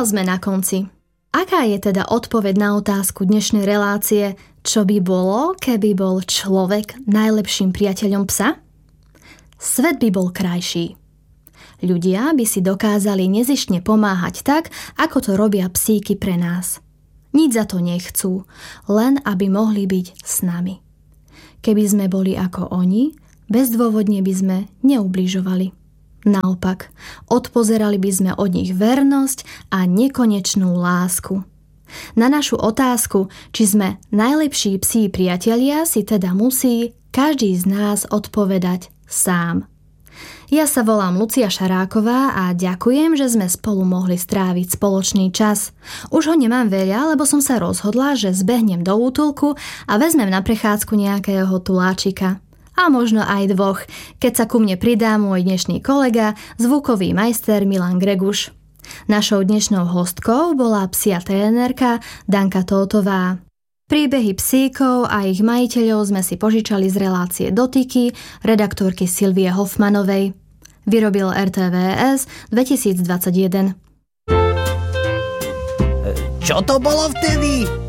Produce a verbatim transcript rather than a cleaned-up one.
Žiaľ, sme na konci. Aká je teda odpoveď na otázku dnešnej relácie, čo by bolo, keby bol človek najlepším priateľom psa? Svet by bol krajší. Ľudia by si dokázali nezištne pomáhať tak, ako to robia psíky pre nás. Nič za to nechcú, len aby mohli byť s nami. Keby sme boli ako oni, bezdôvodne by sme neubližovali. Naopak, odpozerali by sme od nich vernosť a nekonečnú lásku. Na našu otázku, či sme najlepší psí priatelia, si teda musí každý z nás odpovedať sám. Ja sa volám Lucia Šaráková a ďakujem, že sme spolu mohli stráviť spoločný čas. Už ho nemám veľa, lebo som sa rozhodla, že zbehnem do útulku a vezmem na prechádzku nejakého tuláčika. A možno aj dvoch, keď sa ku mne pridá môj dnešný kolega, zvukový majster Milan Greguš. Našou dnešnou hostkou bola psia trénerka Danka Tótová. Príbehy psíkov a ich majiteľov sme si požičali z relácie Dotyky redaktorky Silvie Hoffmanovej. Vyrobil er té vé es dvetisícdvadsaťjeden. Čo to bolo vtedy?